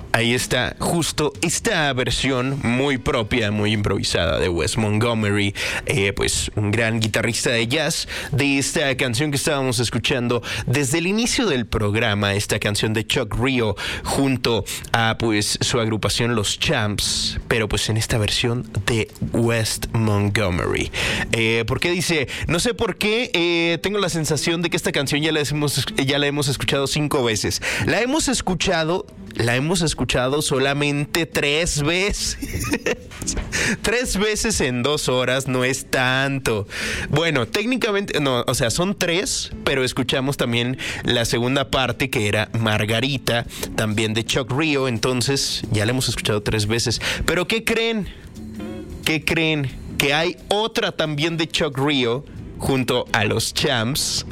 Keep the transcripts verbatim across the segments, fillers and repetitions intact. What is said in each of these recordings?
Ahí está justo esta versión muy propia, muy improvisada de Wes Montgomery, eh, pues un gran guitarrista de jazz, de esta canción que estábamos escuchando desde el inicio del programa, esta canción de Chuck Rio junto a pues su agrupación Los Champs, pero pues en esta versión de Wes Montgomery. Eh, ¿Por qué dice? No sé por qué, eh, tengo la sensación de que esta canción ya la hemos, ya la hemos escuchado cinco veces. La hemos escuchado, la hemos escuchado escuchado solamente tres veces. Tres veces en dos horas no es tanto. Bueno, técnicamente, no, o sea, son tres, pero escuchamos también la segunda parte que era Margarita, también de Chuck Rio, entonces ya la hemos escuchado tres veces. Pero ¿qué creen? ¿Qué creen? Que hay otra también de Chuck Rio junto a los Champs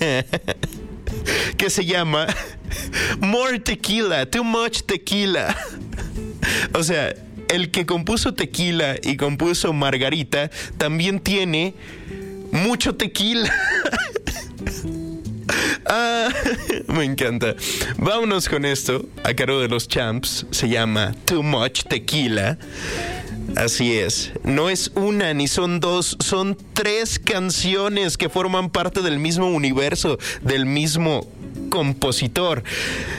que se llama More Tequila, Too Much Tequila. O sea, el que compuso Tequila y compuso Margarita también tiene mucho tequila. Ah, me encanta. Vámonos con esto a cargo de los Champs. Se llama Too Much Tequila. Así es, no es una ni son dos, son tres canciones que forman parte del mismo universo, del mismo compositor.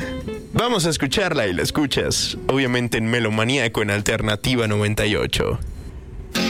Vamos a escucharla y la escuchas, obviamente en Melomaníaco en Alternativa noventa y ocho.